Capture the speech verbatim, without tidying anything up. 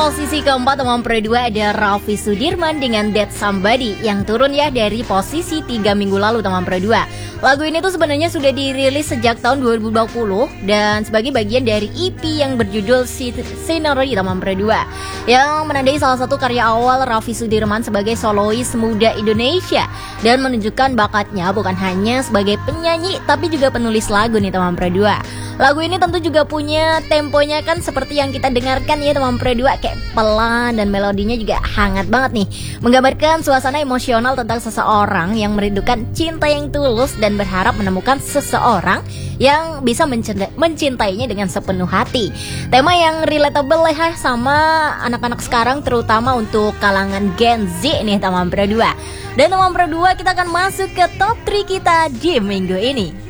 posisi keempat Tamam Pro dua ada Raffi Sudirman dengan That Somebody yang turun ya dari posisi tiga minggu lalu Tamam Pro dua. Lagu ini tuh sebenarnya sudah dirilis sejak tahun dua ribu dua puluh dan sebagai bagian dari E P yang berjudul Scenery Tamam Pro dua yang menandai salah satu karya awal Raffi Sudirman sebagai solois muda Indonesia dan menunjukkan bakatnya bukan hanya sebagai penyanyi tapi juga penulis lagu nih Tamam Pro dua. Lagu ini tentu juga punya temponya kan seperti yang kita dengarkan ya Tamam Pro dua, kayak pelan dan melodinya juga hangat banget nih, menggambarkan suasana emosional tentang seseorang yang merindukan cinta yang tulus dan berharap menemukan seseorang yang bisa mencinta- mencintainya dengan sepenuh hati. Tema yang relatable ya sama anak-anak sekarang, terutama untuk kalangan Gen Z nih Tamam Pro dua. Dan Tamam Pro dua kita akan masuk ke top tiga kita di minggu ini.